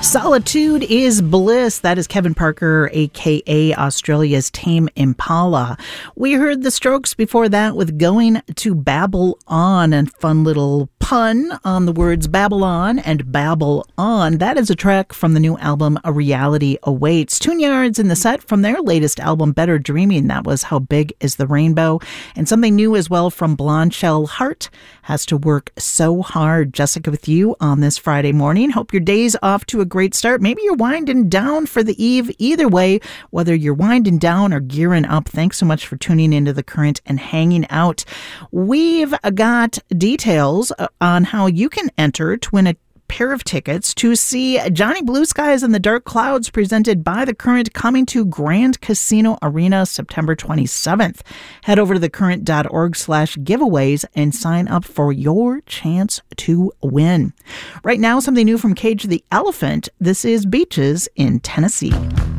Solitude is Bliss. That is Kevin Parker, a.k.a. Australia's Tame Impala. We heard the Strokes before that with Going to Babble On, a fun little pun on the words Babylon and Babble On. That is a track from the new album A Reality Awaits. Tune Yards in the set from their latest album Better Dreaming. That was How Big is the Rainbow. And something new as well from Blonde Shell Heart, Has to Work So Hard. Jessica with you on this Friday morning. Hope your day's off to a great start. Maybe you're winding down for the eve. Either way, whether you're winding down or gearing up, thanks so much for tuning into The Current and hanging out. We've got details on how you can enter to win a pair of tickets to see Johnny Blue Skies and the Dark Clouds presented by The Current, coming to Grand Casino Arena September 27th. Head over to thecurrent.org/giveaways and sign up for your chance to win. Right now, something new from Cage the Elephant. This is Beaches in Tennessee.